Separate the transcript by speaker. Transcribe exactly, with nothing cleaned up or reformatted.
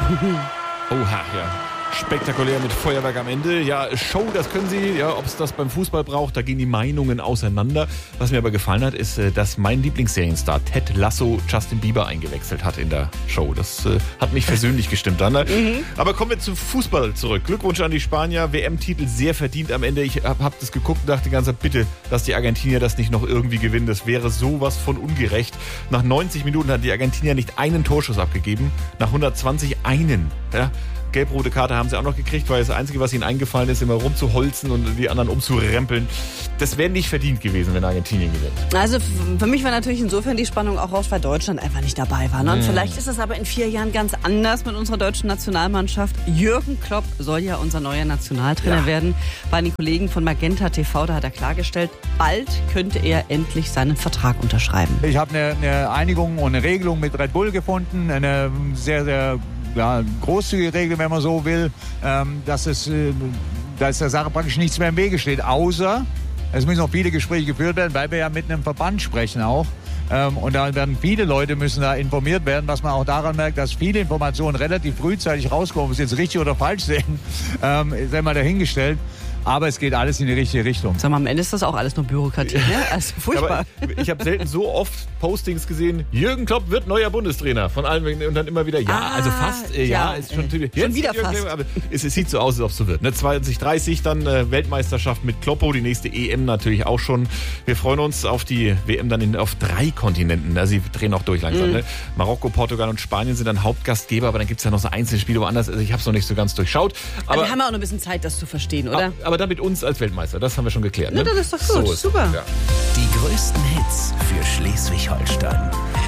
Speaker 1: Oha, ja. Spektakulär mit Feuerwerk am Ende. Ja, Show, das können sie. Ja, ob es das beim Fußball braucht, da gehen die Meinungen auseinander. Was mir aber gefallen hat, ist, dass mein Lieblingsserienstar Ted Lasso Justin Bieber eingewechselt hat in der Show. Das äh, hat mich persönlich gestimmt dann. Ne? Mhm. Aber kommen wir zum Fußball zurück. Glückwunsch an die Spanier. W M-Titel sehr verdient am Ende. Ich habe hab das geguckt und dachte ganz, bitte, dass die Argentinier das nicht noch irgendwie gewinnen. Das wäre sowas von ungerecht. Nach neunzig Minuten hat die Argentinier nicht einen Torschuss abgegeben. Nach hundertzwanzig einen. Ja? Gelb-rote Karte haben sie auch noch gekriegt, weil das Einzige, was ihnen eingefallen ist, immer rumzuholzen und die anderen umzurempeln. Das wäre nicht verdient gewesen, wenn Argentinien gewinnt.
Speaker 2: Also für mich war natürlich insofern die Spannung auch raus, weil Deutschland einfach nicht dabei war. Ne? Und hm. vielleicht ist es aber in vier Jahren ganz anders mit unserer deutschen Nationalmannschaft. Jürgen Klopp soll ja unser neuer Nationaltrainer ja. werden. Bei den Kollegen von Magenta T V, da hat er klargestellt, bald könnte er endlich seinen Vertrag unterschreiben.
Speaker 3: Ich habe eine, eine Einigung und eine Regelung mit Red Bull gefunden, eine sehr, sehr ja, großzügige Regel, wenn man so will, ähm, dass es, äh, dass der Sache praktisch nichts mehr im Wege steht, außer es müssen noch viele Gespräche geführt werden, weil wir ja mit einem Verband sprechen auch. Ähm, und da werden viele Leute müssen da informiert werden, was man auch daran merkt, dass viele Informationen relativ frühzeitig rauskommen. Ob sie jetzt richtig oder falsch sehen, ähm, ist einmal dahingestellt. Aber es geht alles in die richtige Richtung.
Speaker 2: Sag mal, am Ende ist das auch alles nur Bürokratie, ne? Also furchtbar.
Speaker 1: Aber ich habe selten so oft Postings gesehen, Jürgen Klopp wird neuer Bundestrainer. Von allen und dann immer wieder, ja, ah, also fast, äh, ja, ja, ist schon,
Speaker 2: äh, schon wieder fast.
Speaker 1: Klopp, aber es, es sieht so aus, als ob es so wird. Ne? zwanzig dreißig dann äh, Weltmeisterschaft mit Kloppo, die nächste E M natürlich auch schon. Wir freuen uns auf die W M dann in, auf drei Kontinenten. Also sie drehen auch durch langsam. Mhm. Ne? Marokko, Portugal und Spanien sind dann Hauptgastgeber, aber dann gibt es ja noch so Einzelspiele woanders. Also ich habe es noch nicht so ganz durchschaut. Aber,
Speaker 2: aber wir haben ja auch noch ein bisschen Zeit, das zu verstehen, oder?
Speaker 1: Aber, aber dann mit uns als Weltmeister, das haben wir schon geklärt.
Speaker 2: Ne?
Speaker 1: Ne?
Speaker 2: Ja, das ist doch gut,
Speaker 1: so ist
Speaker 2: super.
Speaker 1: Ja.
Speaker 4: Die größten Hits für Schleswig-Holstein.